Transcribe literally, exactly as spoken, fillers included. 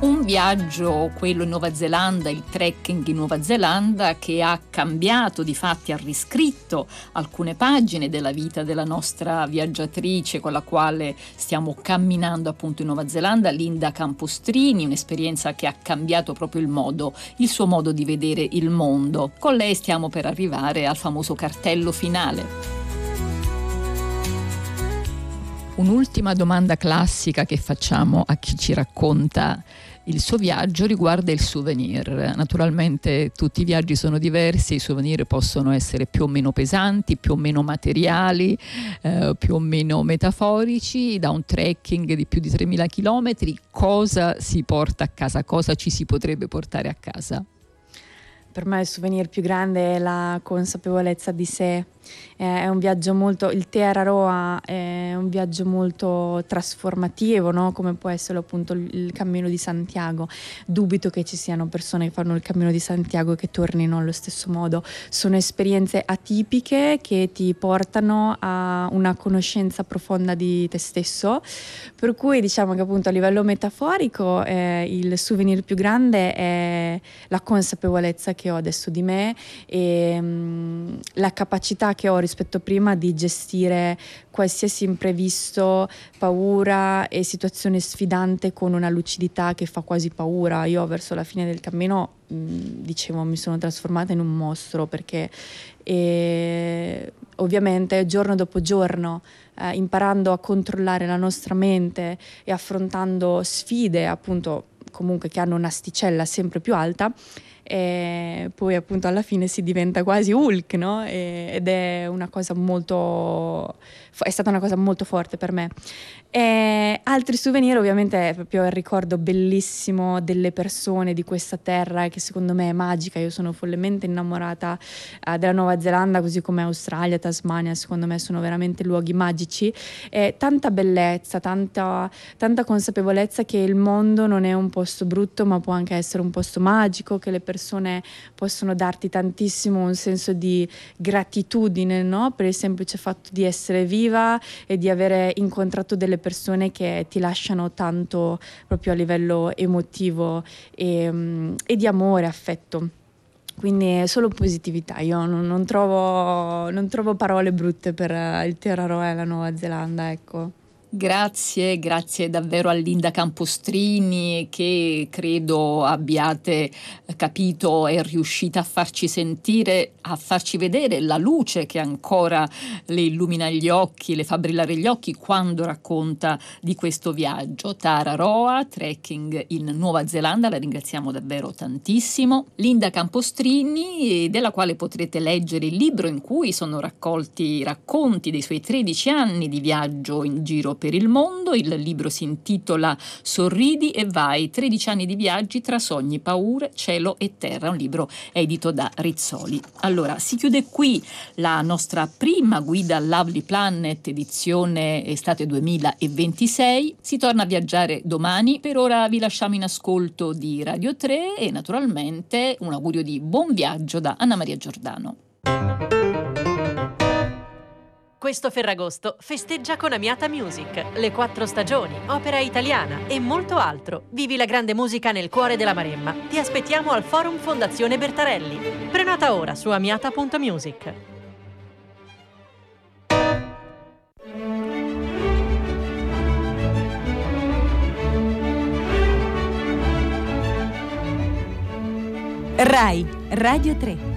Un viaggio, quello in Nuova Zelanda, il trekking in Nuova Zelanda, che ha cambiato, di fatti ha riscritto alcune pagine della vita della nostra viaggiatrice con la quale stiamo camminando appunto in Nuova Zelanda, Linda Campostrini, un'esperienza che ha cambiato proprio il modo, il suo modo di vedere il mondo. Con lei stiamo per arrivare al famoso cartello finale. Un'ultima domanda classica che facciamo a chi ci racconta il suo viaggio riguarda il souvenir. Naturalmente tutti i viaggi sono diversi, i souvenir possono essere più o meno pesanti, più o meno materiali, eh, più o meno metaforici. Da un trekking di più di tremila chilometri, cosa si porta a casa? Cosa ci si potrebbe portare a casa? Per me il souvenir più grande è la consapevolezza di sé. È un viaggio molto, il Te Araroa è un viaggio molto trasformativo, no? Come può essere appunto il Cammino di Santiago. Dubito che ci siano persone che fanno il Cammino di Santiago e che tornino allo stesso modo. Sono esperienze atipiche che ti portano a una conoscenza profonda di te stesso, per cui diciamo che appunto a livello metaforico eh, il souvenir più grande è la consapevolezza che ho adesso di me e mh, la capacità che ho rispetto a prima di gestire qualsiasi imprevisto, paura e situazione sfidante con una lucidità che fa quasi paura. Io verso la fine del cammino mh, dicevo mi sono trasformata in un mostro, perché e, ovviamente giorno dopo giorno eh, imparando a controllare la nostra mente e affrontando sfide appunto comunque che hanno un'asticella sempre più alta, e poi appunto alla fine si diventa quasi Hulk, no? E, ed è una cosa molto è stata una cosa molto forte per me. E altri souvenir ovviamente è proprio il ricordo bellissimo delle persone di questa terra che secondo me è magica. Io sono follemente innamorata uh, della Nuova Zelanda, così come Australia, Tasmania, secondo me sono veramente luoghi magici, e tanta bellezza, tanta, tanta consapevolezza che il mondo non è un posto brutto ma può anche essere un posto magico, che le persone possono darti tantissimo un senso di gratitudine, no? Per il semplice fatto di essere viva e di avere incontrato delle persone che ti lasciano tanto proprio a livello emotivo e, e di amore, affetto. Quindi è solo positività. Io non, non, trovo, non trovo parole brutte per il Te Araroa e la Nuova Zelanda, ecco. Grazie, grazie davvero a Linda Campostrini, che credo abbiate capito è riuscita a farci sentire, a farci vedere la luce che ancora le illumina gli occhi, le fa brillare gli occhi quando racconta di questo viaggio. Te Araroa, trekking in Nuova Zelanda, la ringraziamo davvero tantissimo. Linda Campostrini, della quale potrete leggere il libro in cui sono raccolti i racconti dei suoi tredici anni di viaggio in giro per il mondo. Il libro si intitola Sorridi e vai, tredici anni di viaggi tra sogni, paure, cielo e terra, un libro edito da Rizzoli. Allora, si chiude qui la nostra prima guida Lovely Planet, edizione estate duemilaventisei. Si torna a viaggiare domani. Per ora vi lasciamo in ascolto di Radio tre e naturalmente un augurio di buon viaggio da Anna Maria Giordano. Questo Ferragosto festeggia con Amiata Music, le quattro stagioni, opera italiana e molto altro. Vivi la grande musica nel cuore della Maremma. Ti aspettiamo al Forum Fondazione Bertarelli. Prenota ora su amiata punto music. Rai Radio tre.